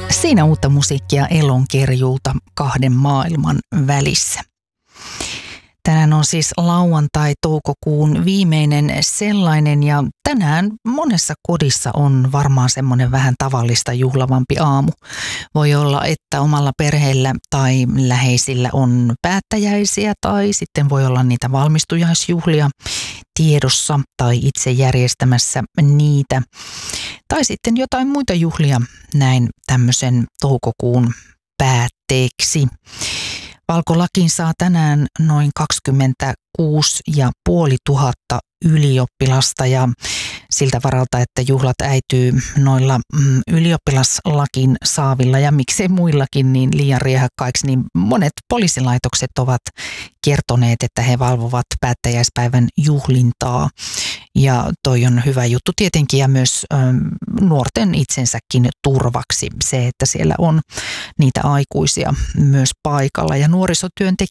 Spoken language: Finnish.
Siinä uutta musiikkia Elonkerjulta kahden maailman välissä. Tänään on siis lauantai, toukokuun viimeinen sellainen ja tänään monessa kodissa on varmaan semmoinen vähän tavallista juhlavampi aamu. Voi olla, että omalla perheellä tai läheisillä on päättäjäisiä tai sitten voi olla niitä valmistujaisjuhlia tiedossa tai itse järjestämässä niitä. Tai sitten jotain muita juhlia näin tämmöisen toukokuun päätteeksi. Valkolakiin saa tänään noin 26 500 ylioppilasta ja siltä varalta, että juhlat äityy noilla ylioppilaslakin saavilla ja miksei muillakin niin liian riehakkaiksi, niin monet poliisilaitokset ovat kertoneet, että he valvovat päättäjäispäivän juhlintaa. Ja toi on hyvä juttu tietenkin ja myös nuorten itsensäkin turvaksi se, että siellä on niitä aikuisia myös paikalla. Ja nuorisotyöntekijät